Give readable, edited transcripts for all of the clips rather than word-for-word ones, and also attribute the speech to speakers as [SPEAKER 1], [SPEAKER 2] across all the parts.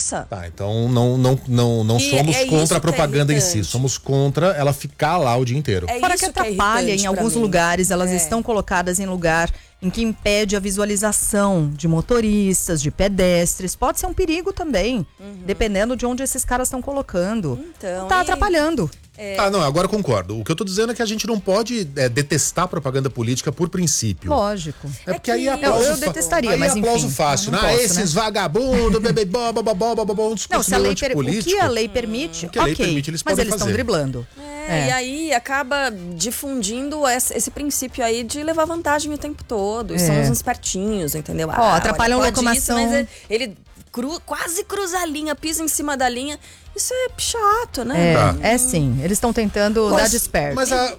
[SPEAKER 1] fixa.
[SPEAKER 2] Tá, então não somos contra a propaganda em si, somos contra ela ficar lá o dia inteiro.
[SPEAKER 3] Fora que atrapalha, em alguns lugares, elas estão colocadas em lugar em que impede a visualização de motoristas, de pedestres. Pode ser um perigo também, dependendo de onde esses caras estão colocando.
[SPEAKER 1] Então,
[SPEAKER 3] tá atrapalhando.
[SPEAKER 2] Não, agora eu concordo. O que eu tô dizendo é que a gente não pode detestar propaganda política por princípio.
[SPEAKER 3] Lógico.
[SPEAKER 2] É porque aí aplauso
[SPEAKER 3] eu detestaria, mas enfim.
[SPEAKER 2] Aplauso fácil.
[SPEAKER 3] Não posso,
[SPEAKER 2] esses vagabundos, um discurso
[SPEAKER 3] não, se a lei
[SPEAKER 2] político.
[SPEAKER 3] O que a lei permite,
[SPEAKER 2] o que a lei permite, eles
[SPEAKER 3] mas
[SPEAKER 2] podem
[SPEAKER 3] eles estão
[SPEAKER 2] fazer.
[SPEAKER 3] driblando.
[SPEAKER 1] E aí acaba difundindo esse princípio aí de levar vantagem o tempo todo. E são uns espertinhos, entendeu?
[SPEAKER 3] Atrapalham a
[SPEAKER 1] olha,
[SPEAKER 3] locomoção.
[SPEAKER 1] Isso, mas ele quase cruza a linha, pisa em cima da linha. Isso é chato, né?
[SPEAKER 3] É sim. Eles estão tentando dar desperto.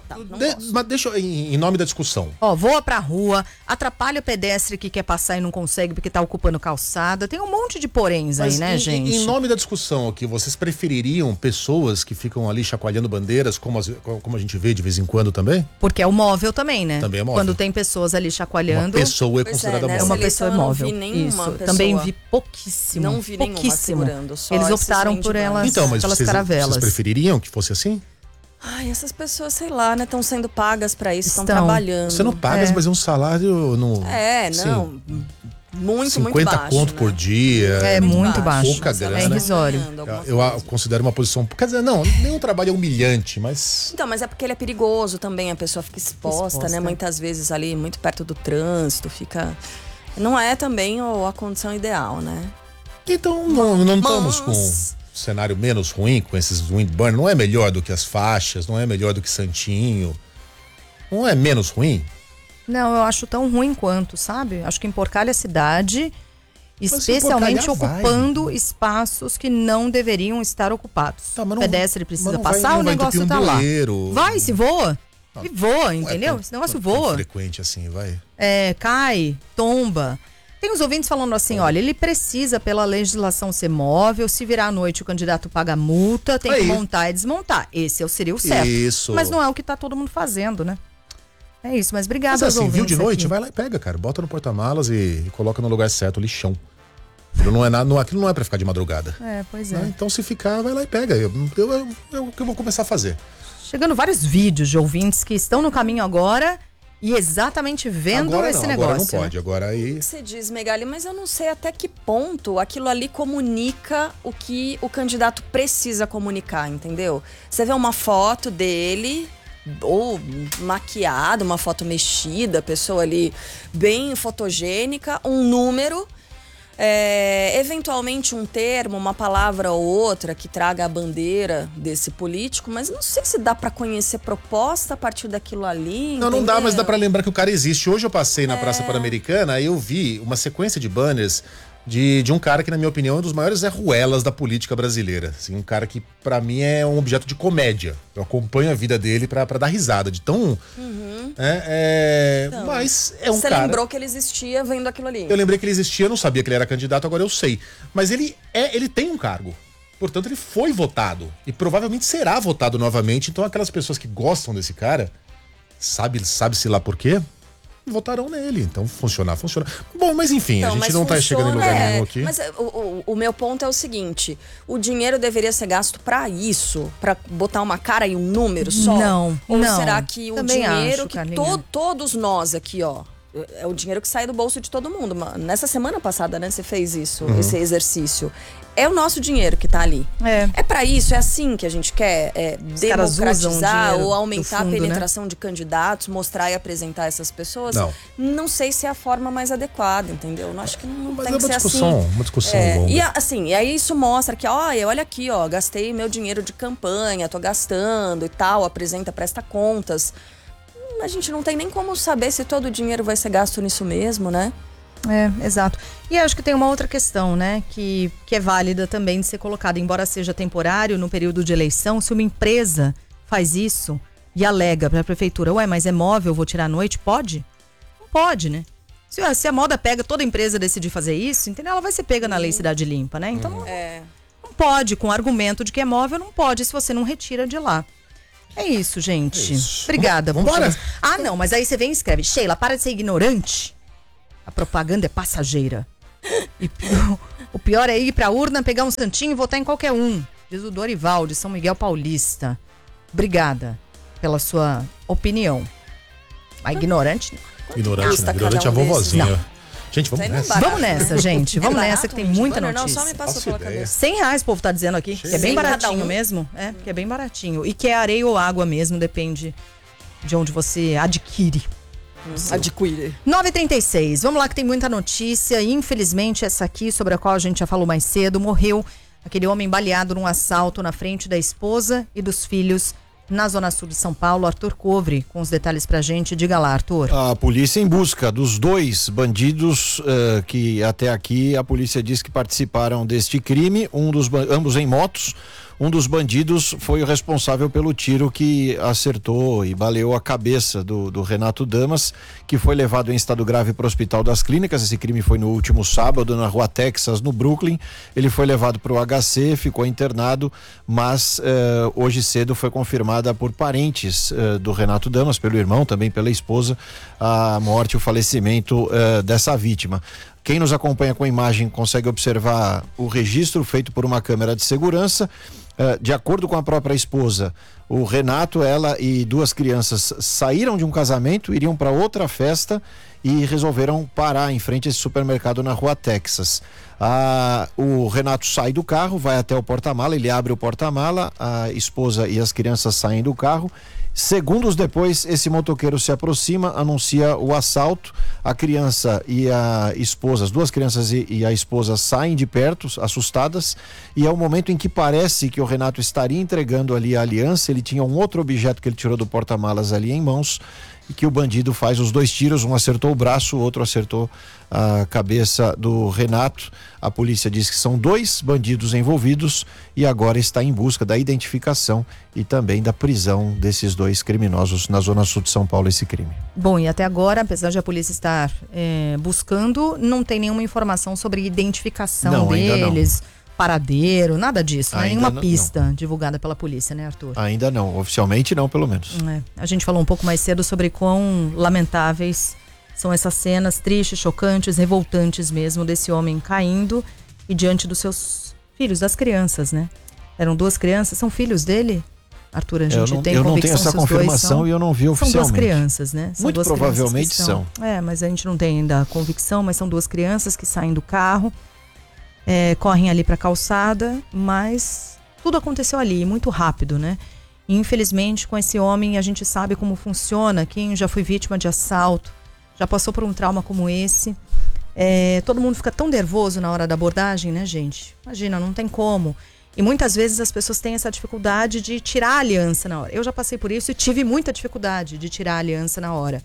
[SPEAKER 2] Mas deixa eu, em nome da discussão.
[SPEAKER 3] Voa pra rua, atrapalha o pedestre que quer passar e não consegue porque tá ocupando calçada. Tem um monte de poréns aí, né, gente?
[SPEAKER 2] Em nome da discussão aqui, vocês prefeririam pessoas que ficam ali chacoalhando bandeiras, como a gente vê de vez em quando também?
[SPEAKER 3] Porque é o móvel também, né?
[SPEAKER 2] Também é móvel.
[SPEAKER 3] Quando tem pessoas ali chacoalhando.
[SPEAKER 2] Uma pessoa é considerada móvel.
[SPEAKER 3] É uma pessoa móvel.
[SPEAKER 1] Eu não vi nenhuma pessoa.
[SPEAKER 3] Também vi pouquíssimo.
[SPEAKER 1] Não vi nenhuma segurando. Só
[SPEAKER 3] eles optaram por elas.
[SPEAKER 2] Então, mas
[SPEAKER 3] pelas
[SPEAKER 2] vocês
[SPEAKER 3] caravelas.
[SPEAKER 2] prefeririam que fosse assim?
[SPEAKER 1] Ai, essas pessoas, sei lá, né? Estão sendo pagas pra isso, estão trabalhando.
[SPEAKER 2] Você não pagas, mas é um salário no...
[SPEAKER 1] não. Muito
[SPEAKER 2] 50
[SPEAKER 1] baixo,
[SPEAKER 2] conto por dia.
[SPEAKER 3] É muito baixo.
[SPEAKER 2] Pouca grana.
[SPEAKER 3] É irrisório.
[SPEAKER 2] Eu considero uma posição... Quer dizer, não, nenhum trabalho é humilhante, mas...
[SPEAKER 1] Então, mas é porque ele é perigoso também, a pessoa fica exposta, né? Muitas vezes ali, muito perto do trânsito, fica... Não é também a condição ideal, né?
[SPEAKER 2] Então, não estamos com cenário menos ruim com esses windburn. Não é melhor do que as faixas, não é melhor do que Santinho. Não é menos ruim?
[SPEAKER 3] Não, eu acho tão ruim quanto, sabe? Acho que emporcalha a cidade, especialmente ocupando espaços que não deveriam estar ocupados. O pedestre precisa passar, o negócio tá lá. Vai, se voa. E voa, entendeu? Esse negócio voa.
[SPEAKER 2] É frequente assim, vai.
[SPEAKER 3] Cai, tomba. Tem os ouvintes falando assim, olha, ele precisa pela legislação ser móvel, se virar à noite o candidato paga multa, tem que montar e desmontar. Esse seria o certo.
[SPEAKER 2] Isso.
[SPEAKER 3] Mas não é o que tá todo mundo fazendo, né? É isso, mas obrigada aos
[SPEAKER 2] ouvintes. Mas
[SPEAKER 3] ouvintes
[SPEAKER 2] viu de noite,
[SPEAKER 3] aqui.
[SPEAKER 2] vai lá e pega, cara. Bota no porta-malas e coloca no lugar certo, lixão. Aquilo não é pra ficar de madrugada.
[SPEAKER 3] Pois é.
[SPEAKER 2] Então se ficar, vai lá e pega. Eu vou começar a fazer.
[SPEAKER 3] Chegando vários vídeos de ouvintes que estão no caminho agora e exatamente vendo esse negócio.
[SPEAKER 2] Agora não pode, agora aí...
[SPEAKER 1] Você diz, Megali, mas eu não sei até que ponto aquilo ali comunica o que o candidato precisa comunicar, entendeu? Você vê uma foto dele, ou maquiado, uma foto mexida, pessoa ali bem fotogênica, um número... eventualmente um termo, uma palavra ou outra que traga a bandeira desse político, mas não sei se dá pra conhecer proposta a partir daquilo ali.
[SPEAKER 2] Não dá, mas dá pra lembrar que o cara existe. Hoje eu passei na Praça Pan-Americana e eu vi uma sequência de banners de um cara que, na minha opinião, é um dos maiores Zé Ruelas da política brasileira. Assim, um cara que, pra mim, é um objeto de comédia. Eu acompanho a vida dele pra dar risada, de tão... Então, mas é um cara...
[SPEAKER 1] Você lembrou que ele existia vendo aquilo ali?
[SPEAKER 2] Eu lembrei que ele existia, eu não sabia que ele era candidato, agora eu sei. Mas ele tem um cargo. Portanto, ele foi votado. E provavelmente será votado novamente. Então, aquelas pessoas que gostam desse cara, sabe-se lá por quê? Votarão nele, então funciona. Bom, mas enfim, a gente não tá chegando em lugar nenhum aqui.
[SPEAKER 1] Mas o meu ponto é o seguinte: o dinheiro deveria ser gasto pra isso, pra botar uma cara e um número só?
[SPEAKER 3] Não.
[SPEAKER 1] Ou será que o dinheiro
[SPEAKER 3] acho,
[SPEAKER 1] que todos nós aqui, ó, é o dinheiro que sai do bolso de todo mundo? Nessa semana passada, né, você fez isso, esse exercício. É o nosso dinheiro que tá ali. É pra isso, é assim que a gente quer democratizar ou aumentar a penetração de candidatos, mostrar e apresentar essas pessoas. Não sei se é a forma mais adequada, entendeu? Não acho que não tem que ser assim.
[SPEAKER 2] Uma discussão longa.
[SPEAKER 1] E aí isso mostra que, olha aqui, ó, gastei meu dinheiro de campanha, tô gastando e tal, apresenta, presta contas. A gente não tem nem como saber se todo o dinheiro vai ser gasto nisso mesmo, né?
[SPEAKER 3] Exato. E acho que tem uma outra questão, né, que é válida também de ser colocada, embora seja temporário no período de eleição, se uma empresa faz isso e alega para a prefeitura, mas é móvel, vou tirar à noite, pode? Não pode, né? Se a moda pega, toda empresa decidir fazer isso, entendeu? Ela vai ser pega na lei Cidade Limpa, né? Então não pode, com o argumento de que é móvel, não pode se você não retira de lá. É isso, gente. Obrigada.
[SPEAKER 2] Vambora.
[SPEAKER 3] Não, mas aí você vem e escreve, Sheila, para de ser ignorante. A propaganda é passageira. E O pior é ir pra urna, pegar um santinho e votar em qualquer um. Diz o Dorival, de São Miguel Paulista. Obrigada pela sua opinião. A ignorante...
[SPEAKER 2] Ignorante é a vovozinha.
[SPEAKER 3] Não.
[SPEAKER 2] Gente, vamos nessa.
[SPEAKER 3] Vamos nessa, gente. Vamos nessa, que tem muita notícia.
[SPEAKER 1] Não, só me passou pela cabeça.
[SPEAKER 3] R$100, o povo tá dizendo aqui. Que é bem baratinho mesmo. É, que é bem baratinho. E que é areia ou água mesmo, depende de onde você adquire.
[SPEAKER 1] Adquire.
[SPEAKER 3] 9h36. Vamos lá que tem muita notícia. Infelizmente, essa aqui, sobre a qual a gente já falou mais cedo, morreu aquele homem baleado num assalto na frente da esposa e dos filhos na Zona Sul de São Paulo. Arthur Covre, com os detalhes pra gente. Diga lá, Arthur.
[SPEAKER 4] A polícia em busca dos 2 bandidos que até aqui a polícia diz que participaram deste crime, ambos em motos. Um dos bandidos foi o responsável pelo tiro que acertou e baleou a cabeça do Renato Damas, que foi levado em estado grave para o Hospital das Clínicas. Esse crime foi no último sábado, na Rua Texas, no Brooklyn. Ele foi levado para o HC, ficou internado, mas hoje cedo foi confirmada por parentes do Renato Damas, pelo irmão, também pela esposa, a morte, o falecimento dessa vítima. Quem nos acompanha com a imagem consegue observar o registro feito por uma câmera de segurança. De acordo com a própria esposa, o Renato, ela e 2 crianças saíram de um casamento, iriam para outra festa e resolveram parar em frente a esse supermercado na Rua Texas. O Renato sai do carro, vai até o porta-mala, ele abre o porta-mala, a esposa e as crianças saem do carro. Segundos depois, esse motoqueiro se aproxima, anuncia o assalto. A criança e a esposa, as 2 crianças e a esposa saem de perto, assustadas, e é o momento em que parece que o Renato estaria entregando ali a aliança. Ele tinha um outro objeto que ele tirou do porta-malas ali em mãos, e que o bandido faz os 2 tiros, um acertou o braço, o outro acertou a cabeça do Renato. A polícia diz que são 2 bandidos envolvidos e agora está em busca da identificação e também da prisão desses 2 criminosos na Zona Sul de São Paulo, esse crime.
[SPEAKER 3] Bom, e até agora, apesar de a polícia estar buscando, não tem nenhuma informação sobre identificação deles, paradeiro, nada disso, né? Nenhuma pista divulgada pela polícia, né, Arthur?
[SPEAKER 4] Ainda não, oficialmente não, pelo menos.
[SPEAKER 3] A gente falou um pouco mais cedo sobre quão lamentáveis são essas cenas tristes, chocantes, revoltantes mesmo, desse homem caindo e diante dos seus filhos, das crianças, né? Eram 2 crianças, são filhos dele? Arthur, a gente tem
[SPEAKER 4] eu não tenho essa confirmação e eu não vi oficialmente.
[SPEAKER 3] São 2 crianças, né? São
[SPEAKER 4] muito provavelmente são.
[SPEAKER 3] Mas a gente não tem ainda a convicção, mas são 2 crianças que saem do carro, correm ali pra calçada, mas tudo aconteceu ali, muito rápido, né? E, infelizmente, com esse homem, a gente sabe como funciona. Quem já foi vítima de assalto, já passou por um trauma como esse. Todo mundo fica tão nervoso na hora da abordagem, né, gente? Imagina, não tem como. E muitas vezes as pessoas têm essa dificuldade de tirar a aliança na hora. Eu já passei por isso e tive muita dificuldade de tirar a aliança na hora.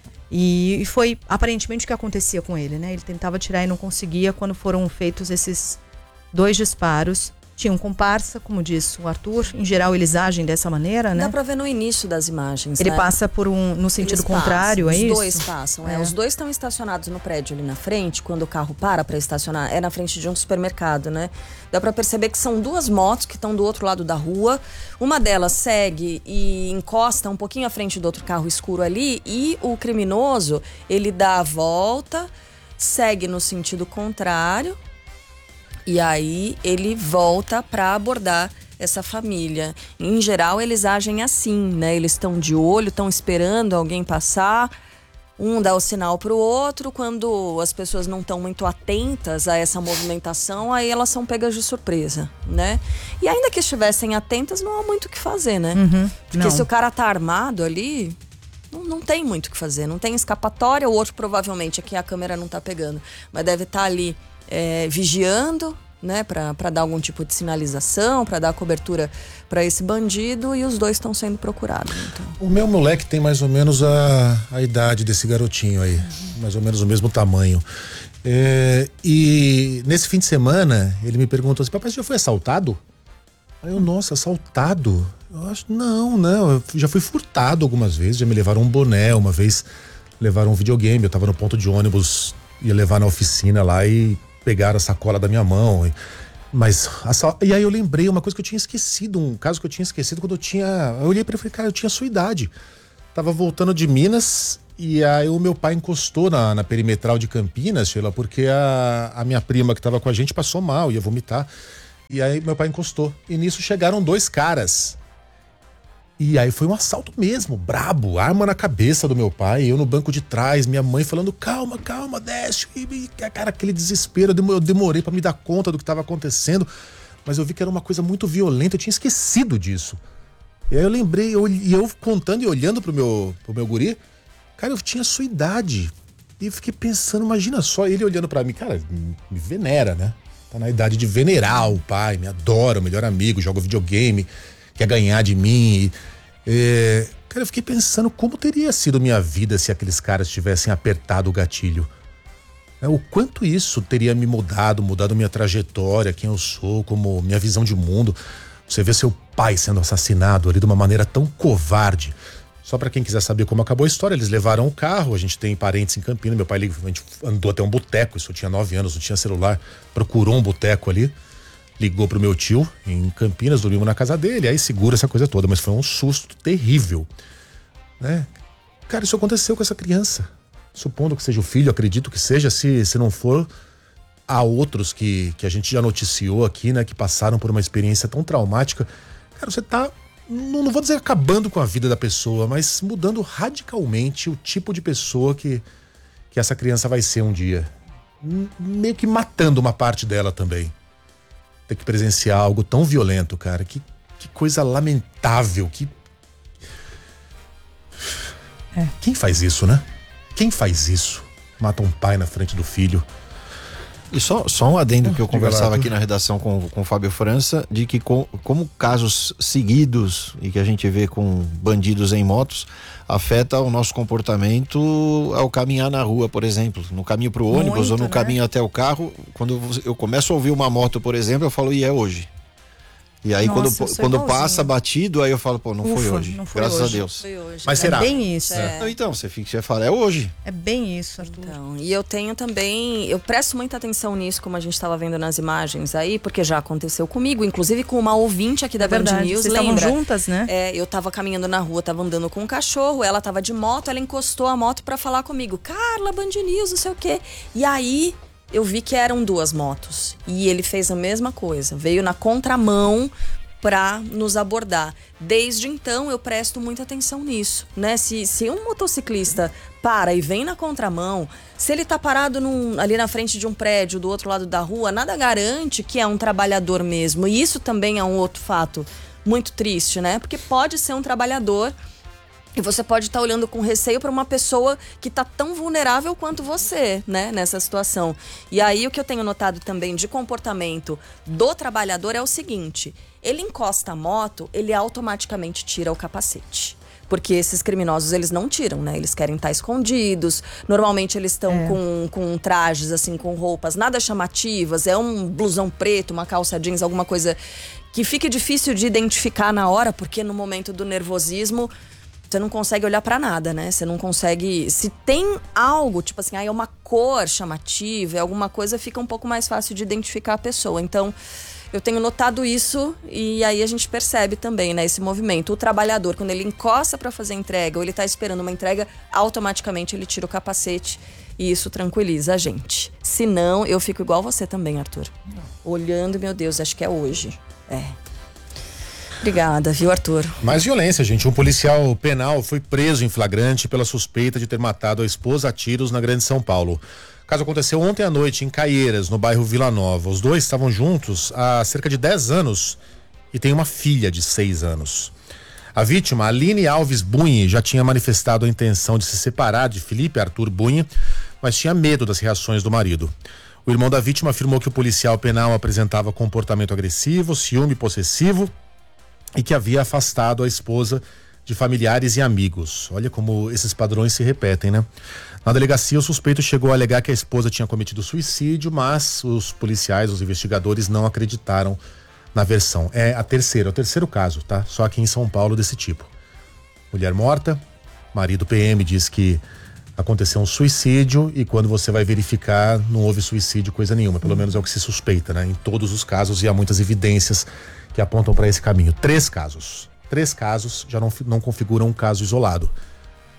[SPEAKER 3] E foi aparentemente o que acontecia com ele, né? Ele tentava tirar e não conseguia. Quando foram feitos esses 2 disparos, tinha um comparsa, como disse o Arthur. Em geral, eles agem dessa maneira, né?
[SPEAKER 1] Dá pra ver no início das imagens,
[SPEAKER 3] Ele passa por no sentido contrário, é isso?
[SPEAKER 1] Os 2 passam, Os 2 estão estacionados no prédio ali na frente, quando o carro para estacionar, é na frente de um supermercado, né? Dá pra perceber que são 2 motos que estão do outro lado da rua. Uma delas segue e encosta um pouquinho à frente do outro carro escuro ali, e o criminoso, ele dá a volta, segue no sentido contrário, e aí ele volta para abordar essa família. Em geral, eles agem assim, né? Eles estão de olho, estão esperando alguém passar. Um dá o sinal para o outro. Quando as pessoas não estão muito atentas a essa movimentação, aí elas são pegas de surpresa, né? E ainda que estivessem atentas, não há muito o que fazer, né? Porque se o cara tá armado ali, não tem muito o que fazer. Não tem escapatória. O outro provavelmente, aqui a câmera não tá pegando, mas deve estar ali vigiando, né, para dar algum tipo de sinalização, para dar cobertura para esse bandido, e os 2 estão sendo procurados. Então.
[SPEAKER 2] O meu moleque tem mais ou menos a idade desse garotinho aí, mais ou menos o mesmo tamanho. E nesse fim de semana ele me perguntou assim: papai, você já foi assaltado? Aí eu, nossa, assaltado? Eu acho, não, eu já fui furtado algumas vezes, já me levaram um boné, uma vez levaram um videogame, eu tava no ponto de ônibus, ia levar na oficina lá e pegaram a sacola da minha mão. E aí eu lembrei uma coisa que eu tinha esquecido, um caso que eu tinha esquecido quando eu olhei pra ele e falei, cara, eu tinha a sua idade. Tava voltando de Minas E aí o meu pai encostou na perimetral de Campinas, Sheila, porque a minha prima que tava com a gente passou mal, ia vomitar. E aí meu pai encostou. E nisso chegaram 2 caras. E aí foi um assalto mesmo, brabo, arma na cabeça do meu pai, eu no banco de trás, minha mãe falando, calma, desce. E, cara, aquele desespero, eu demorei pra me dar conta do que tava acontecendo, mas eu vi que era uma coisa muito violenta, eu tinha esquecido disso. E aí eu lembrei, eu contando e olhando pro meu guri, cara, eu tinha a sua idade. E eu fiquei pensando, imagina só, ele olhando pra mim, cara, me venera, né? Tá na idade de venerar o pai, me adora, o melhor amigo, joga videogame, quer ganhar de mim. Cara, eu fiquei pensando como teria sido minha vida se aqueles caras tivessem apertado o gatilho. O quanto isso teria me mudado minha trajetória, quem eu sou, como minha visão de mundo. Você vê seu pai sendo assassinado ali de uma maneira tão covarde. Só pra quem quiser saber como acabou a história, eles levaram o carro, a gente tem parentes em Campinas, meu pai a gente andou até um boteco, isso eu tinha 9 anos, não tinha celular, procurou um boteco ali, ligou pro meu tio em Campinas, dormimos na casa dele, aí segura essa coisa toda, mas foi um susto terrível, né? Cara, isso aconteceu com essa criança, supondo que seja o filho, acredito que seja, se não for, há outros que a gente já noticiou aqui, né, que passaram por uma experiência tão traumática. Cara, você tá, não vou dizer acabando com a vida da pessoa, mas mudando radicalmente o tipo de pessoa que essa criança vai ser um dia. Meio que matando uma parte dela também. Ter que presenciar algo tão violento, cara. Que coisa lamentável. Quem faz isso, né? Quem faz isso? Mata um pai na frente do filho.
[SPEAKER 4] E só um adendo que eu conversava aqui na redação com o Fábio França, de que como casos seguidos e que a gente vê com bandidos em motos, afeta o nosso comportamento ao caminhar na rua, por exemplo, no caminho pro ônibus ou no caminho até o carro. Quando eu começo a ouvir uma moto, por exemplo, eu falo, e é hoje? E aí quando passa batido, aí eu falo, pô, não foi hoje. Não foi graças hoje. A Deus.
[SPEAKER 2] Mas será?
[SPEAKER 3] É bem isso.
[SPEAKER 4] Então, você fala, é hoje.
[SPEAKER 3] É bem isso, Arthur.
[SPEAKER 1] Então, e eu tenho também, eu presto muita atenção nisso, como a gente estava vendo nas imagens aí, porque já aconteceu comigo, inclusive com uma ouvinte aqui da Band News,
[SPEAKER 3] vocês
[SPEAKER 1] lembra?
[SPEAKER 3] Estavam juntas, né?
[SPEAKER 1] Eu tava caminhando na rua, tava andando com um cachorro, ela tava de moto, ela encostou a moto pra falar comigo, Carla, Band News, não sei o quê. E aí eu vi que eram 2 motos. E ele fez a mesma coisa, veio na contramão para nos abordar. Desde então eu presto muita atenção nisso, né? Se um motociclista para e vem na contramão, se ele tá parado ali na frente de um prédio do outro lado da rua, nada garante que é um trabalhador mesmo. E isso também é um outro fato muito triste, né? Porque pode ser um trabalhador e você pode estar olhando com receio para uma pessoa que está tão vulnerável quanto você, né, nessa situação. E aí o que eu tenho notado também de comportamento do trabalhador é o seguinte: ele encosta a moto, ele automaticamente tira o capacete. Porque esses criminosos, eles não tiram, né? Eles querem estar escondidos. Normalmente eles estão com trajes, assim, com roupas nada chamativas. É um blusão preto, uma calça jeans, alguma coisa que fique difícil de identificar na hora, porque no momento do nervosismo você não consegue olhar pra nada, né? Você não consegue... Se tem algo, tipo assim, é uma cor chamativa, é alguma coisa, fica um pouco mais fácil de identificar a pessoa. Então, eu tenho notado isso e aí a gente percebe também, né, esse movimento. O trabalhador, quando ele encosta pra fazer entrega ou ele tá esperando uma entrega, automaticamente ele tira o capacete e isso tranquiliza a gente. Se não, eu fico igual você também, Arthur. Olhando, meu Deus, acho que é hoje. Obrigada, viu, Arthur?
[SPEAKER 2] Mais violência, gente. Um policial penal foi preso em flagrante pela suspeita de ter matado a esposa a tiros na Grande São Paulo. O caso aconteceu ontem à noite em Caieiras, no bairro Vila Nova. Os dois estavam juntos há cerca de 10 anos e têm uma filha de 6 anos. A vítima, Aline Alves Bunhe, já tinha manifestado a intenção de se separar de Felipe Arthur Bunhe, mas tinha medo das reações do marido. O irmão da vítima afirmou que o policial penal apresentava comportamento agressivo, ciúme possessivo e que havia afastado a esposa de familiares e amigos. Olha como esses padrões se repetem, né? Na delegacia, o suspeito chegou a alegar que a esposa tinha cometido suicídio, mas os policiais, os investigadores, não acreditaram na versão. É o terceiro caso, tá? Só aqui em São Paulo desse tipo. Mulher morta, marido PM diz que aconteceu um suicídio e quando você vai verificar, não houve suicídio, coisa nenhuma. Pelo menos é o que se suspeita, né? Em todos os casos, e há muitas evidências que apontam para esse caminho. 3 casos já não configuram um caso isolado.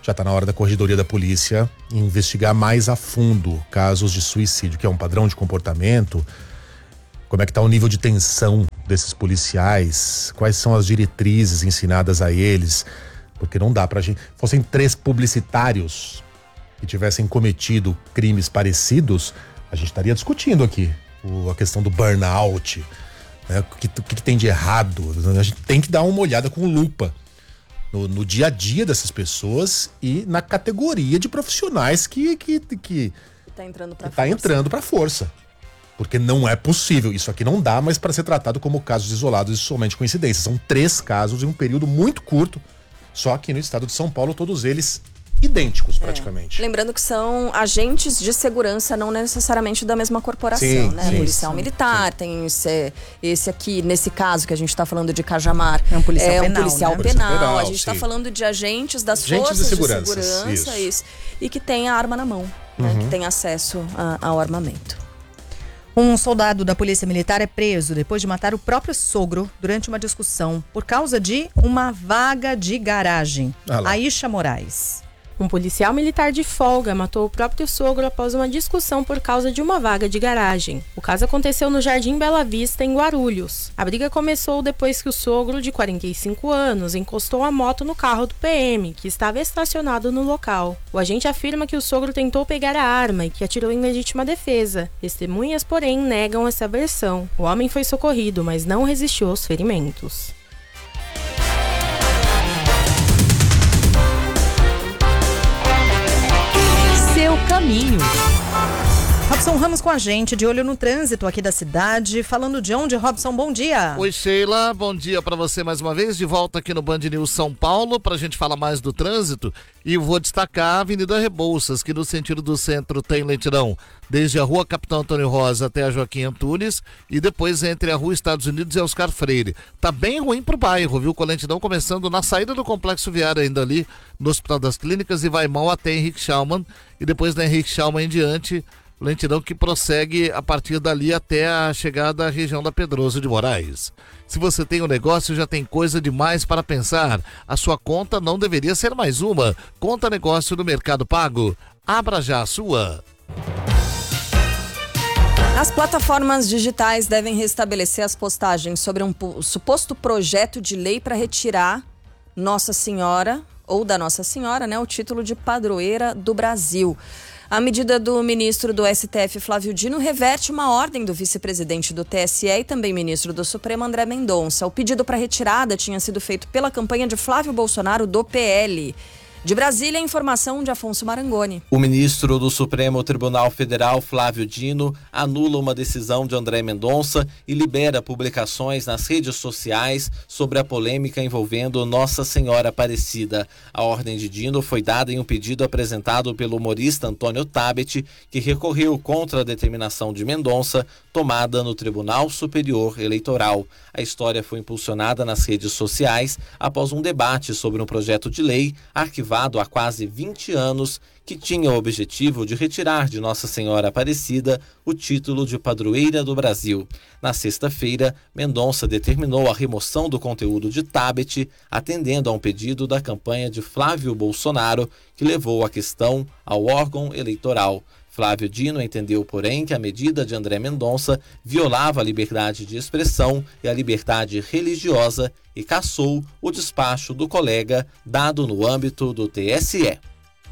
[SPEAKER 2] já está na hora da Corregedoria da Polícia investigar mais a fundo casos de suicídio, que é um padrão de comportamento. Como é que está o nível de tensão desses policiais? Quais são as diretrizes ensinadas a eles? Porque não dá pra gente... Fossem 3 publicitários que tivessem cometido crimes parecidos, a gente estaria discutindo aqui a questão do burnout, né? O que tem de errado. A gente tem que dar uma olhada com lupa no dia a dia dessas pessoas e na categoria de profissionais que tá entrando pra força. Porque não é possível. Isso aqui não dá mais para ser tratado como casos isolados e somente coincidências. São 3 casos em um período muito curto, só aqui no estado de São Paulo, todos eles idênticos praticamente.
[SPEAKER 1] Lembrando que são agentes de segurança, não necessariamente da mesma corporação,
[SPEAKER 2] sim,
[SPEAKER 1] né?
[SPEAKER 2] Sim,
[SPEAKER 1] policial militar, tem esse aqui, nesse caso que a gente está falando de Cajamar,
[SPEAKER 3] é um policial penal.
[SPEAKER 1] Policial
[SPEAKER 3] né?
[SPEAKER 1] penal. A gente está falando de agentes das forças de segurança
[SPEAKER 2] isso.
[SPEAKER 1] E que tem a arma na mão, né? Que tem acesso ao armamento.
[SPEAKER 3] Um soldado da Polícia Militar é preso depois de matar o próprio sogro durante uma discussão por causa de uma vaga de garagem. Aisha Moraes.
[SPEAKER 5] Um policial militar de folga matou o próprio sogro após uma discussão por causa de uma vaga de garagem. O caso aconteceu no Jardim Bela Vista, em Guarulhos. A briga começou depois que o sogro, de 45 anos, encostou a moto no carro do PM, que estava estacionado no local. O agente afirma que o sogro tentou pegar a arma e que atirou em legítima defesa. Testemunhas, porém, negam essa versão. O homem foi socorrido, mas não resistiu aos ferimentos.
[SPEAKER 6] Seu caminho.
[SPEAKER 3] Robson Ramos com a gente, de olho no trânsito aqui da cidade. Falando de onde, Robson? Bom dia.
[SPEAKER 7] Oi, Sheila. Bom dia para você mais uma vez. De volta aqui no Band News São Paulo para a gente falar mais do trânsito. E vou destacar a Avenida Rebouças, que no sentido do centro tem lentidão desde a Rua Capitão Antônio Rosa até a Joaquim Antunes e depois entre a Rua Estados Unidos e Oscar Freire. Tá bem ruim pro bairro, viu? Com a lentidão começando na saída do Complexo Viário ainda ali no Hospital das Clínicas e vai mal até Henrique Schaumann e depois da Henrique Schaumann em diante, lentidão que prossegue a partir dali até a chegada à região da Pedroso de Moraes. Se você tem um negócio, já tem coisa demais para pensar. A sua conta não deveria ser mais uma. Conta negócio do Mercado Pago. Abra já a sua.
[SPEAKER 1] As plataformas digitais devem restabelecer as postagens sobre um suposto projeto de lei para retirar Nossa Senhora, ou da Nossa Senhora, né, o título de padroeira do Brasil. A medida do ministro do STF, Flávio Dino, reverte uma ordem do vice-presidente do TSE e também ministro do Supremo, André Mendonça. O pedido para retirada tinha sido feito pela campanha de Flávio Bolsonaro, do PL. De Brasília, a informação de Afonso Marangoni.
[SPEAKER 8] O ministro do Supremo Tribunal Federal, Flávio Dino, anula uma decisão de André Mendonça e libera publicações nas redes sociais sobre a polêmica envolvendo Nossa Senhora Aparecida. A ordem de Dino foi dada em um pedido apresentado pelo humorista Antônio Tabet, que recorreu contra a determinação de Mendonça tomada no Tribunal Superior Eleitoral. A história foi impulsionada nas redes sociais após um debate sobre um projeto de lei arquivado há quase 20 anos, que tinha o objetivo de retirar de Nossa Senhora Aparecida o título de padroeira do Brasil. Na sexta-feira, Mendonça determinou a remoção do conteúdo de Tabet, atendendo a um pedido da campanha de Flávio Bolsonaro, que levou a questão ao órgão eleitoral. Flávio Dino entendeu, porém, que a medida de André Mendonça violava a liberdade de expressão e a liberdade religiosa e cassou o despacho do colega dado no âmbito do TSE.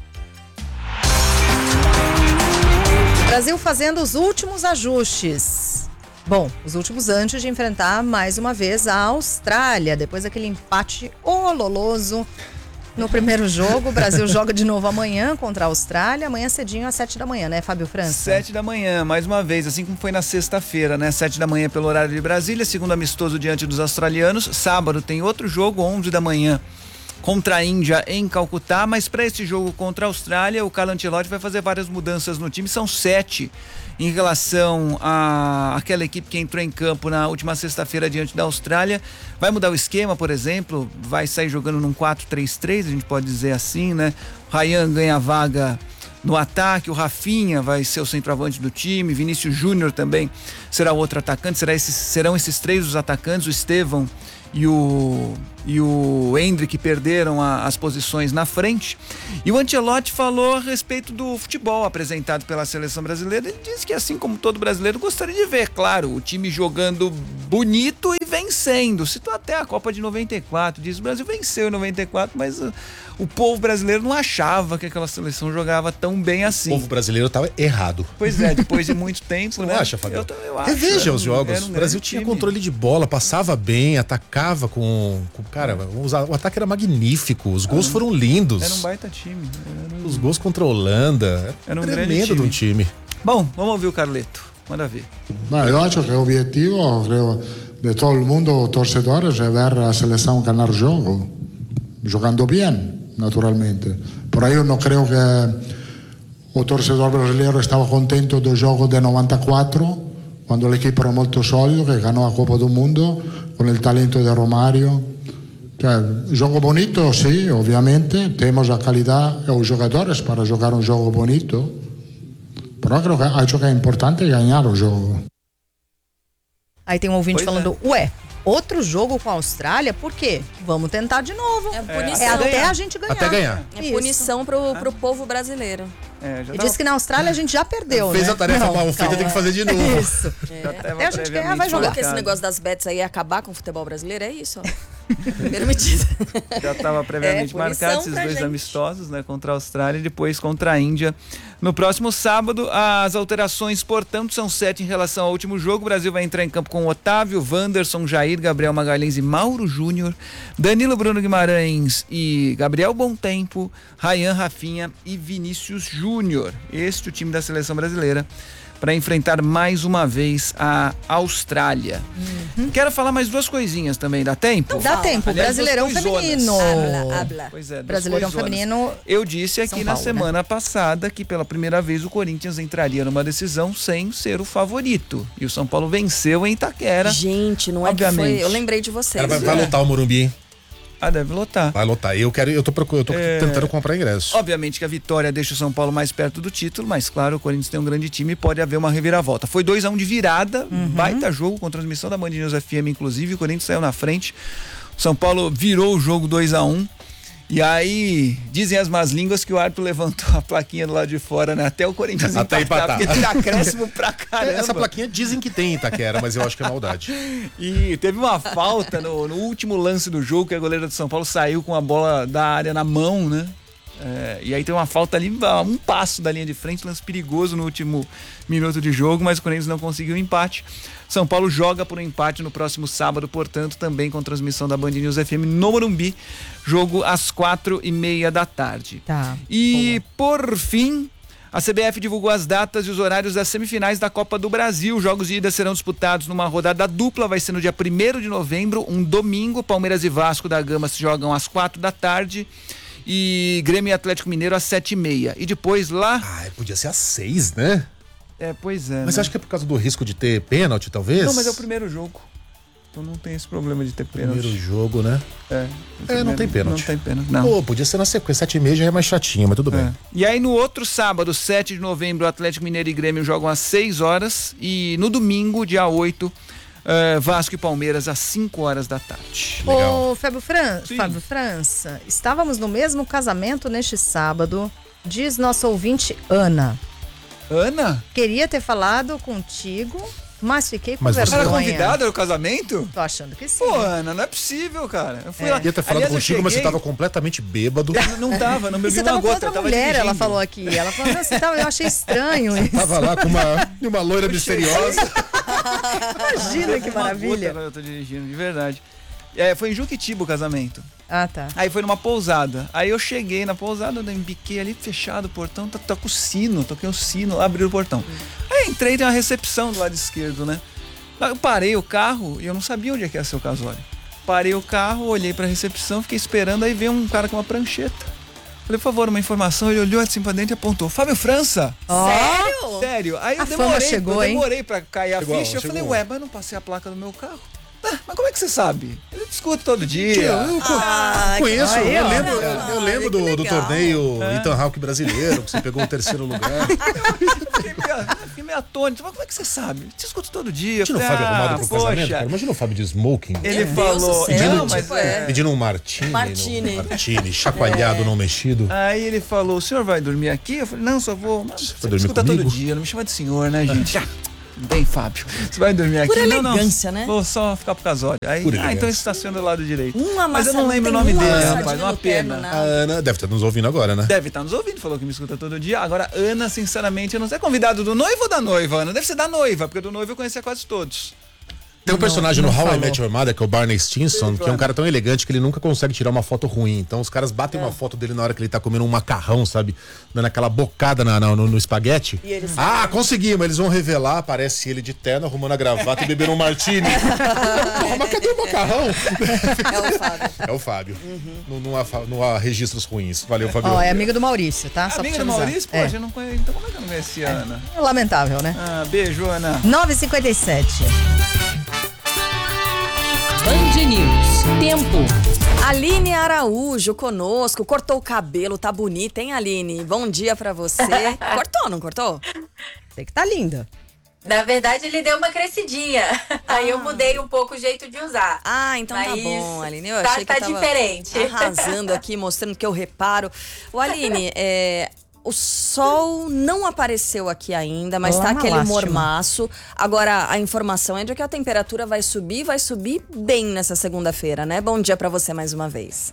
[SPEAKER 3] Brasil fazendo os últimos ajustes. Bom, os últimos antes de enfrentar mais uma vez a Austrália, depois daquele empate ololoso. No primeiro jogo, o Brasil joga de novo amanhã contra a Austrália, amanhã cedinho às 7 da manhã, né, Fábio França?
[SPEAKER 9] 7 da manhã, mais uma vez, assim como foi na sexta-feira, né? 7 da manhã pelo horário de Brasília, segundo amistoso diante dos australianos. Sábado tem outro jogo, 11 da manhã, contra a Índia em Calcutá, mas para esse jogo contra a Austrália, o Carlo Ancelotti vai fazer várias mudanças no time, são 7 em relação àquela equipe que entrou em campo na última sexta-feira diante da Austrália. Vai mudar o esquema, por exemplo, vai sair jogando num 4-3-3, a gente pode dizer assim, né? O Ryan ganha a vaga no ataque, o Rafinha vai ser o centroavante do time, Vinícius Júnior também será o outro atacante, serão esses 3 os atacantes, o Estevão e o Endrick perderam as posições na frente. E o Ancelotti falou a respeito do futebol apresentado pela seleção brasileira. Ele disse que, assim como todo brasileiro, gostaria de ver, claro, o time jogando bonito e vencendo. Citou até a Copa de 94, diz: o Brasil venceu em 94, mas o povo brasileiro não achava que aquela seleção jogava tão bem assim.
[SPEAKER 2] O povo brasileiro estava errado.
[SPEAKER 9] Pois é, depois de muito tempo,
[SPEAKER 2] Você
[SPEAKER 9] né?
[SPEAKER 2] não acha, Fabiano?
[SPEAKER 9] Eu acho.
[SPEAKER 2] Reveja os jogos.
[SPEAKER 9] O
[SPEAKER 2] Brasil tinha controle de bola, passava bem, atacava com cara, o ataque era magnífico, os gols foram lindos.
[SPEAKER 9] Era um baita time.
[SPEAKER 2] Os gols contra a Holanda,
[SPEAKER 9] era um
[SPEAKER 2] tremendo de um time.
[SPEAKER 9] Bom, vamos ouvir o Carleto. Manda ver.
[SPEAKER 10] Eu acho que o objetivo de todo mundo torcedores é ver a seleção ganhar jogo, jogando bem, naturalmente. Por aí eu não creio que o torcedor brasileiro estava contente do jogo de 94, quando a equipe era muito sólido, que ganhou a Copa do Mundo com o talento de Romário. Jogo bonito, sim, obviamente. Temos a qualidade e os jogadores para jogar um jogo bonito. Mas acho que é importante ganhar o jogo.
[SPEAKER 3] Aí tem um ouvinte falando, outro jogo com a Austrália? Por quê? Vamos tentar de novo.
[SPEAKER 1] É punição.
[SPEAKER 3] É até a gente ganhar.
[SPEAKER 2] Até ganhar.
[SPEAKER 1] É punição pro povo brasileiro.
[SPEAKER 3] E disse que na Austrália a gente já perdeu,
[SPEAKER 2] Fez
[SPEAKER 3] né?
[SPEAKER 2] a tarefa mal feita, tem que fazer de novo.
[SPEAKER 3] Isso. Até a gente ganhar, vai jogar.
[SPEAKER 1] Falou que esse negócio das bets aí ia acabar com o futebol brasileiro, é isso, ó. Primeira medida.
[SPEAKER 9] Já estava previamente marcado esses dois amistosos, né? Contra a Austrália e depois contra a Índia. No próximo sábado, as alterações, portanto, são 7 em relação ao último jogo. O Brasil vai entrar em campo com Otávio, Wanderson, Jair, Gabriel Magalhães e Mauro Júnior, Danilo, Bruno Guimarães e Gabriel Bontempo, Ryan, Rafinha e Vinícius Júnior. Este é o time da seleção brasileira para enfrentar mais uma vez a Austrália. Quero falar mais duas coisinhas também, dá tempo?
[SPEAKER 3] Não dá tempo,
[SPEAKER 9] Aliás,
[SPEAKER 3] Brasileirão feminino.
[SPEAKER 1] Habla.
[SPEAKER 9] Pois é,
[SPEAKER 3] Brasileirão feminino.
[SPEAKER 9] Eu disse aqui
[SPEAKER 3] São
[SPEAKER 9] na
[SPEAKER 3] Paulo,
[SPEAKER 9] semana passada que pela primeira vez o Corinthians entraria numa decisão sem ser o favorito. E o São Paulo venceu em Itaquera.
[SPEAKER 1] Gente, não é que foi... Eu lembrei de vocês.
[SPEAKER 2] Vai lotar o Morumbi, hein?
[SPEAKER 9] Deve lotar.
[SPEAKER 2] Vai lotar. Eu tô tentando comprar ingresso.
[SPEAKER 9] Obviamente que a vitória deixa o São Paulo mais perto do título, mas claro, o Corinthians tem um grande time e pode haver uma reviravolta. Foi 2-1 de virada, baita jogo com transmissão da Band News FM, inclusive, o Corinthians saiu na frente. O São Paulo virou o jogo 2-1. E aí, dizem as más línguas que o árbitro levantou a plaquinha do lado de fora, né? Até o Corinthians empatar. Porque tem acréscimo pra caramba.
[SPEAKER 2] Essa plaquinha dizem que tem em Itaquera, mas eu acho que é maldade.
[SPEAKER 9] E teve uma falta no último lance do jogo, que a goleira do São Paulo saiu com a bola da área na mão, né? E aí tem uma falta ali, um passo da linha de frente, lance perigoso no último minuto de jogo, mas o Corinthians não conseguiu o empate. São Paulo joga por um empate no próximo sábado, portanto, também com transmissão da Band News FM no Morumbi, jogo às 4:30 da tarde.
[SPEAKER 3] Tá.
[SPEAKER 9] E, por fim, a CBF divulgou as datas e os horários das semifinais da Copa do Brasil. Jogos de ida serão disputados numa rodada dupla, vai ser no dia 1º de novembro, um domingo. Palmeiras e Vasco da Gama se jogam às 4 da tarde. E Grêmio e Atlético Mineiro às 7:30. E depois lá...
[SPEAKER 2] Podia ser às 6, né?
[SPEAKER 9] Pois é.
[SPEAKER 2] Mas você acha que é por causa do risco de ter pênalti, talvez?
[SPEAKER 9] Não, mas é o primeiro jogo. Então não tem esse problema de ter pênalti.
[SPEAKER 2] Primeiro jogo, né? Não tem pênalti.
[SPEAKER 9] Não tem pênalti, não.
[SPEAKER 2] Pô, podia ser na sequência. 7:30 já é mais chatinho, mas tudo bem.
[SPEAKER 9] E aí no outro sábado, 7 de novembro, Atlético Mineiro e Grêmio jogam às 6 horas. E no domingo, dia 8, Vasco e Palmeiras às 5 horas da tarde.
[SPEAKER 3] Ô, Fábio França, estávamos no mesmo casamento neste sábado, diz nossa ouvinte Ana.
[SPEAKER 9] Ana?
[SPEAKER 3] Queria ter falado contigo, mas fiquei com vergonha.
[SPEAKER 9] Era convidada ao casamento?
[SPEAKER 3] Tô achando que sim.
[SPEAKER 9] Pô, Ana, não é possível, cara. Eu fui lá.
[SPEAKER 2] Queria ter falado contigo, mas você tava completamente bêbado.
[SPEAKER 9] Não tava, não bebi uma gota.
[SPEAKER 3] Você tava com outra mulher, ela falou aqui. Ela falou, eu achei estranho isso.
[SPEAKER 2] Tava lá com uma loira misteriosa.
[SPEAKER 3] Imagina que maravilha.
[SPEAKER 9] Eu tô dirigindo, de verdade. Foi em Juquitiba o casamento.
[SPEAKER 3] Tá.
[SPEAKER 9] Aí foi numa pousada. Aí eu cheguei na pousada, eu embiquei ali, fechado o portão, toquei o sino, abri o portão. Aí entrei, tem uma recepção do lado esquerdo, né? Eu parei o carro e eu não sabia onde é que ia ser o casório. Parei o carro, olhei pra recepção, fiquei esperando, aí veio um cara com uma prancheta. Falei, por favor, uma informação. Ele olhou assim pra dentro e apontou: Fábio França.
[SPEAKER 3] Sério?
[SPEAKER 9] Sério. Aí eu demorei pra cair a ficha. Eu falei, mas não passei a placa do meu carro. Mas como é que você sabe? Eu discuto todo dia.
[SPEAKER 2] Eu conheço, eu lembro do torneio Ethan Hawke brasileiro, que você pegou o 3º lugar.
[SPEAKER 9] Fiquei meio atônito. Mas como é que você sabe? Te escuto todo dia.
[SPEAKER 2] Imagina o Fábio arrumado pro casamento, cara. Imagina o Fábio de smoking.
[SPEAKER 9] Ele falou...
[SPEAKER 2] Pedindo um martini, chacoalhado, não mexido.
[SPEAKER 9] Aí ele falou, o senhor vai dormir aqui? Eu falei, não, só vou. Mas você me escuta todo dia, não me chama de senhor, né, gente? Bem, Fábio. Você vai dormir aqui?
[SPEAKER 1] Por elegância, né?
[SPEAKER 9] Vou só ficar pro casório. Aí, então você estaciona do lado direito.
[SPEAKER 1] Mas
[SPEAKER 9] eu não lembro o nome dele, rapaz. Uma pena.
[SPEAKER 2] A Ana deve estar nos ouvindo agora, né?
[SPEAKER 9] Deve estar nos ouvindo, falou que me escuta todo dia. Agora, Ana, sinceramente, eu não sei. É convidado do noivo ou da noiva, Ana? Deve ser da noiva, porque do noivo eu conhecia quase todos.
[SPEAKER 2] Tem um personagem no How I Met Your Mother, que é o Barney Stinson, que é um cara tão elegante que ele nunca consegue tirar uma foto ruim. Então os caras batem uma foto dele na hora que ele tá comendo um macarrão, sabe? Dando aquela bocada no espaguete. Conseguimos. Eles vão revelar, aparece ele de terno, arrumando a gravata e bebendo um martini. Mas cadê o macarrão? É o Fábio. Não há registros ruins. Valeu, Fábio.
[SPEAKER 3] É amigo do Maurício, tá? Só
[SPEAKER 9] amigo do Maurício? Poxa, eu não conheço. Então como é que eu não conheci a Ana?
[SPEAKER 3] É lamentável, né?
[SPEAKER 9] Beijo, Ana.
[SPEAKER 3] 9h57.
[SPEAKER 6] Band News. Tempo.
[SPEAKER 1] Aline Araújo conosco, cortou o cabelo, tá bonita, hein, Aline? Bom dia pra você. Cortou, não cortou?
[SPEAKER 3] Sei que tá linda.
[SPEAKER 11] Na verdade, ele deu uma crescidinha. Aí eu mudei um pouco o jeito de usar.
[SPEAKER 1] Então tá bom, Aline. Eu
[SPEAKER 11] tá,
[SPEAKER 1] achei que
[SPEAKER 11] tá
[SPEAKER 1] tava
[SPEAKER 11] diferente.
[SPEAKER 1] arrasando aqui, mostrando que eu reparo. O Aline, o sol não apareceu aqui ainda, mas tá aquele mormaço. Agora, a informação é de que a temperatura vai subir bem nessa segunda-feira, né? Bom dia pra você mais uma vez.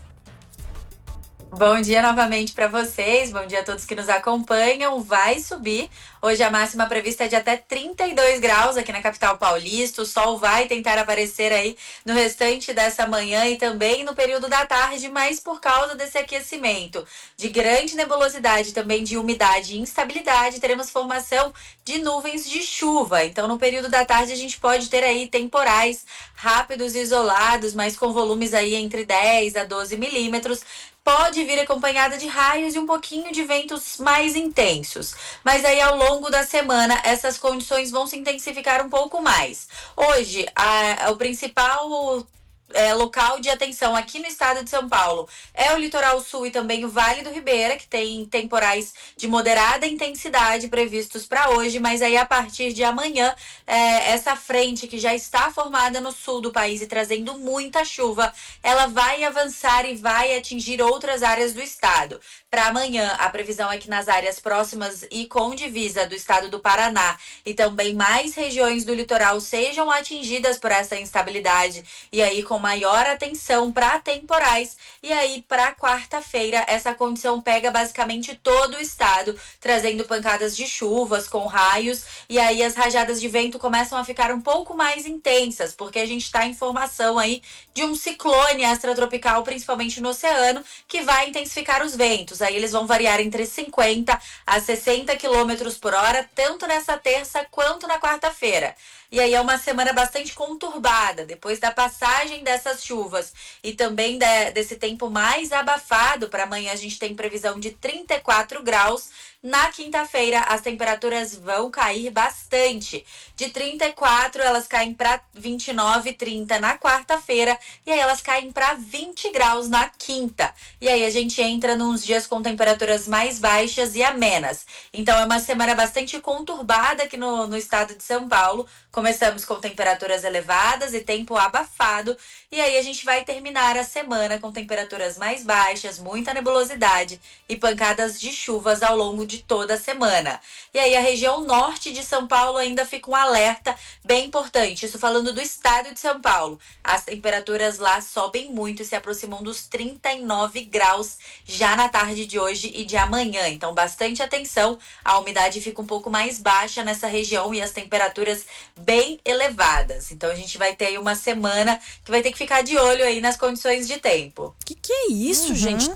[SPEAKER 11] Bom dia novamente para vocês, bom dia a todos que nos acompanham. Vai subir. Hoje a máxima prevista é de até 32 graus aqui na capital paulista. O sol vai tentar aparecer aí no restante dessa manhã e também no período da tarde, mas por causa desse aquecimento de grande nebulosidade, também de umidade e instabilidade, teremos formação de nuvens de chuva. Então no período da tarde a gente pode ter aí temporais rápidos e isolados, mas com volumes aí entre 10 a 12 milímetros. Pode vir acompanhada de raios e um pouquinho de ventos mais intensos. Mas aí ao longo da semana essas condições vão se intensificar um pouco mais. Hoje, o principal local de atenção aqui no estado de São Paulo é o litoral sul e também o Vale do Ribeira, que tem temporais de moderada intensidade previstos para hoje, mas aí a partir de amanhã, essa frente que já está formada no sul do país e trazendo muita chuva, ela vai avançar e vai atingir outras áreas do estado. Para amanhã, a previsão é que nas áreas próximas e com divisa do estado do Paraná e também mais regiões do litoral sejam atingidas por essa instabilidade e aí com maior atenção para temporais. E aí para quarta-feira essa condição pega basicamente todo o estado, trazendo pancadas de chuvas com raios, e aí as rajadas de vento começam a ficar um pouco mais intensas, porque a gente está em formação aí de um ciclone extratropical, principalmente no oceano, que vai intensificar os ventos. Aí eles vão variar entre 50 a 60 km por hora, tanto nessa terça quanto na quarta-feira. E aí é uma semana bastante conturbada, depois da passagem dessas chuvas e também desse tempo mais abafado. Para amanhã a gente tem previsão de 34 graus. Na quinta-feira as temperaturas vão cair bastante. De 34 elas caem para 29, 30 na quarta-feira e aí elas caem para 20 graus na quinta. E aí a gente entra nos dias com temperaturas mais baixas e amenas. Então é uma semana bastante conturbada aqui no estado de São Paulo. Começamos com temperaturas elevadas e tempo abafado, e aí a gente vai terminar a semana com temperaturas mais baixas, muita nebulosidade e pancadas de chuvas ao longo de toda a semana. E aí a região norte de São Paulo ainda fica um alerta bem importante, isso falando do estado de São Paulo. As temperaturas lá sobem muito e se aproximam dos 39 graus já na tarde de hoje e de amanhã. Então bastante atenção, a umidade fica um pouco mais baixa nessa região e as temperaturas bem elevadas. Então a gente vai ter aí uma semana que vai ter que ficar de olho aí nas condições de tempo.
[SPEAKER 1] Que é isso, gente?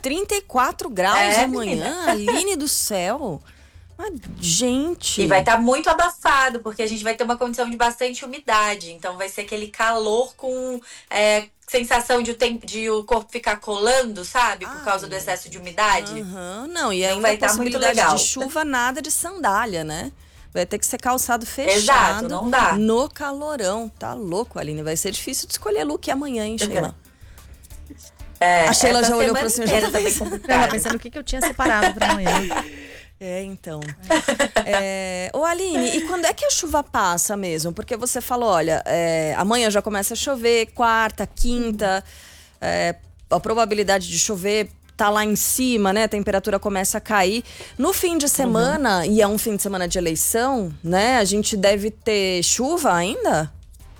[SPEAKER 1] 34 graus amanhã? Aline do céu. Mas, gente...
[SPEAKER 11] E vai estar muito abafado, porque a gente vai ter uma condição de bastante umidade. Então vai ser aquele calor com sensação de o corpo ficar colando, sabe? Por causa do excesso de umidade.
[SPEAKER 1] Não, e ainda
[SPEAKER 11] vai
[SPEAKER 1] a possibilidade de chuva, nada de sandália, né? Vai ter que ser calçado fechado.
[SPEAKER 11] Exato, não dá.
[SPEAKER 1] No calorão. Tá louco, Aline. Vai ser difícil de escolher look amanhã, hein, Sheila?
[SPEAKER 3] A Sheila já olhou pro senhor. Já tava pensando o que eu tinha separado pra amanhã.
[SPEAKER 1] Então. Ô Aline, e quando é que a chuva passa mesmo? Porque você falou, olha, amanhã já começa a chover, quarta, quinta, a probabilidade de chover tá lá em cima, né? A temperatura começa a cair. No fim de semana, e é um fim de semana de eleição, né? A gente deve ter chuva ainda?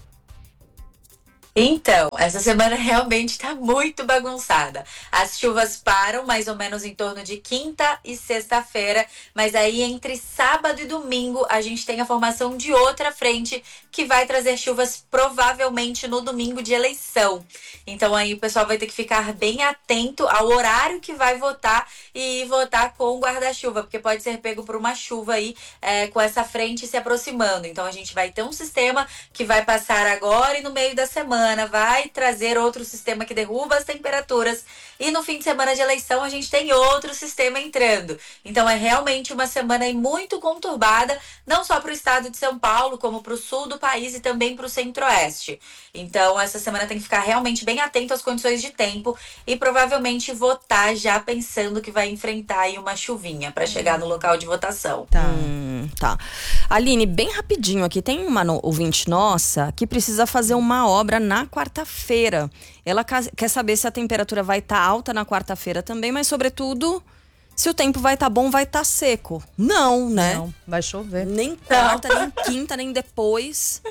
[SPEAKER 11] Então, essa semana realmente está muito bagunçada. As chuvas param mais ou menos em torno de quinta e sexta-feira, mas aí entre sábado e domingo a gente tem a formação de outra frente que vai trazer chuvas provavelmente no domingo de eleição. Então aí o pessoal vai ter que ficar bem atento ao horário que vai votar e votar com guarda-chuva, porque pode ser pego por uma chuva aí com essa frente se aproximando. Então a gente vai ter um sistema que vai passar agora e no meio da semana vai trazer outro sistema que derruba as temperaturas e no fim de semana de eleição a gente tem outro sistema entrando. Então é realmente uma semana aí muito conturbada, não só para o estado de São Paulo, como para o sul do país e também para o centro-oeste. Então essa semana tem que ficar realmente bem atento às condições de tempo e provavelmente votar já pensando que vai enfrentar aí uma chuvinha para chegar no local de votação.
[SPEAKER 1] Tá. Aline, bem rapidinho aqui, tem uma ouvinte nossa que precisa fazer uma obra na quarta-feira. Ela quer saber se a temperatura vai estar alta na quarta-feira também, mas sobretudo se o tempo vai estar bom, vai estar seco. Não, né?
[SPEAKER 3] Não, vai chover.
[SPEAKER 1] Nem quarta, nem quinta, nem depois.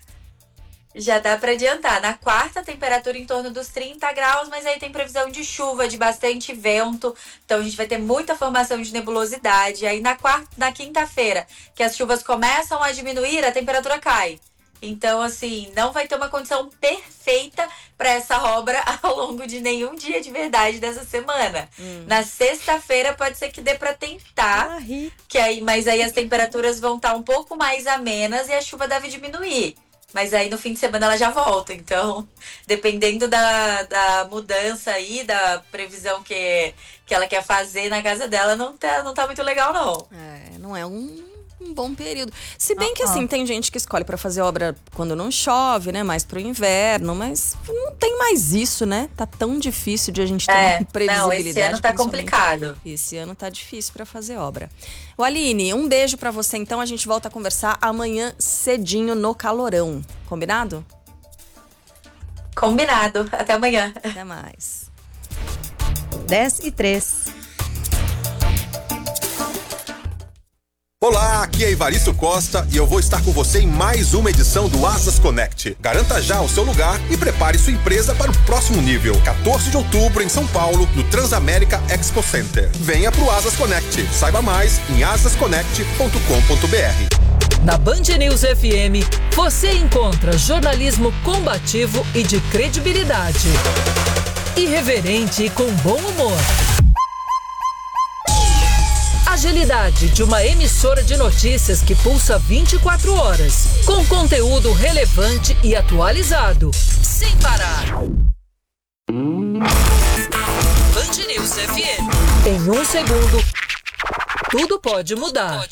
[SPEAKER 11] Já dá para adiantar. Na quarta, temperatura em torno dos 30 graus, mas aí tem previsão de chuva, de bastante vento. Então a gente vai ter muita formação de nebulosidade. Aí na quinta-feira, que as chuvas começam a diminuir, a temperatura cai. Então, assim, não vai ter uma condição perfeita para essa obra ao longo de nenhum dia de verdade dessa semana. Na sexta-feira pode ser que dê para tentar, mas aí as temperaturas vão estar um pouco mais amenas e a chuva deve diminuir. Mas aí no fim de semana ela já volta. Então, dependendo da mudança aí, da previsão que ela quer fazer na casa dela, não tá muito legal, não.
[SPEAKER 1] Não é um bom período. Se bem que assim, tem gente que escolhe pra fazer obra quando não chove, né? Mais pro inverno, mas não tem mais isso, né? Tá tão difícil de a gente ter uma previsibilidade.
[SPEAKER 11] Não, esse ano tá complicado.
[SPEAKER 1] Esse ano tá difícil pra fazer obra. O Aline, um beijo pra você então. A gente volta a conversar amanhã cedinho no Calorão. Combinado?
[SPEAKER 11] Combinado. Até amanhã.
[SPEAKER 1] Até mais.
[SPEAKER 3] 10:03.
[SPEAKER 12] Olá, aqui é Ivaristo Costa e eu vou estar com você em mais uma edição do Asas Connect. Garanta já o seu lugar e prepare sua empresa para o próximo nível. 14 de outubro em São Paulo, no Transamérica Expo Center. Venha pro Asas Connect. Saiba mais em asasconnect.com.br.
[SPEAKER 6] Na Band News FM, você encontra jornalismo combativo e de credibilidade. Irreverente e com bom humor. Agilidade de uma emissora de notícias que pulsa 24 horas, com conteúdo relevante e atualizado, sem parar. Band News FM. Em um segundo, tudo pode mudar.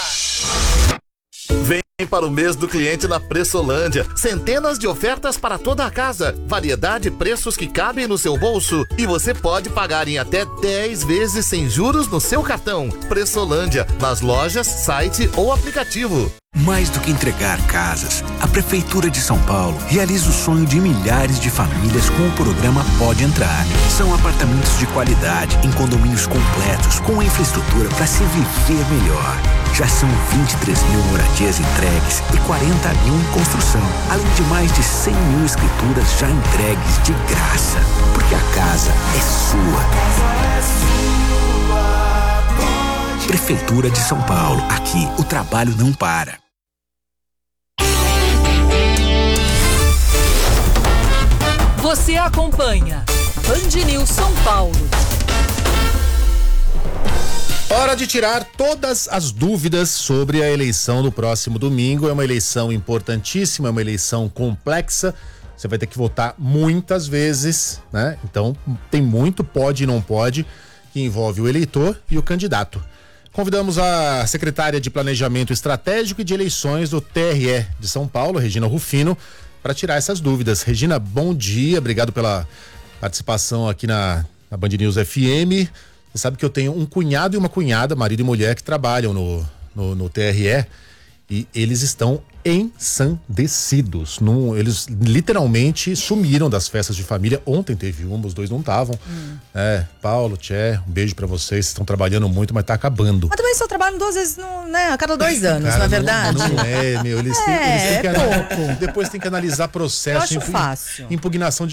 [SPEAKER 7] Vem para o mês do cliente na Pressolândia. Centenas de ofertas para toda a casa. Variedade e preços que cabem no seu bolso. E você pode pagar em até 10 vezes sem juros no seu cartão. Pressolândia, nas lojas, site ou aplicativo.
[SPEAKER 13] Mais do que entregar casas, a Prefeitura de São Paulo realiza o sonho de milhares de famílias com o programa Pode Entrar. São apartamentos de qualidade, em condomínios completos, com infraestrutura para se viver melhor. Já são 23 mil moradias entregues e 40 mil em construção, além de mais de 100 mil escrituras já entregues de graça. Porque a casa é sua. Prefeitura de São Paulo. Aqui o trabalho não para.
[SPEAKER 6] Você acompanha Band News São Paulo.
[SPEAKER 2] Hora de tirar todas as dúvidas sobre a eleição do próximo domingo. É uma eleição importantíssima, é uma eleição complexa. Você vai ter que votar muitas vezes, né? Então tem muito pode e não pode que envolve o eleitor e o candidato. Convidamos a secretária de Planejamento Estratégico e de Eleições do TRE de São Paulo, Regina Rufino, para tirar essas dúvidas. Regina, bom dia, obrigado pela participação aqui na Band News FM. Você sabe que eu tenho um cunhado e uma cunhada, marido e mulher, que trabalham no TRE, e eles estão ensandecidos. Eles literalmente sumiram das festas de família. Ontem teve uma, os dois não estavam. Paulo, Tchê, um beijo pra vocês estão trabalhando muito, mas tá acabando.
[SPEAKER 3] Mas também só trabalham 2 vezes a cada 2 anos, cara, na verdade.
[SPEAKER 2] Não é, meu. Eles têm que
[SPEAKER 3] pouco.
[SPEAKER 2] depois tem que analisar processo,
[SPEAKER 3] Eu acho fácil.
[SPEAKER 2] impugnação de